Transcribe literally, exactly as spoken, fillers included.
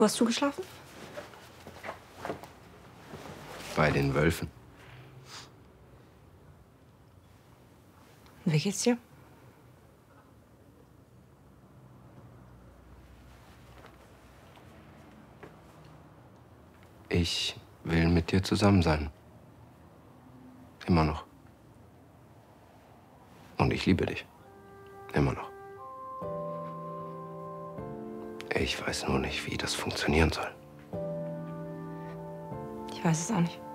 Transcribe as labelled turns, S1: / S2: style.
S1: Wo hast du geschlafen?
S2: Bei den Wölfen.
S1: Wie geht's dir?
S2: Ich will mit dir zusammen sein. Immer noch. Und ich liebe dich. Immer noch. Ich weiß nur nicht, wie das funktionieren soll.
S1: Ich weiß es auch nicht.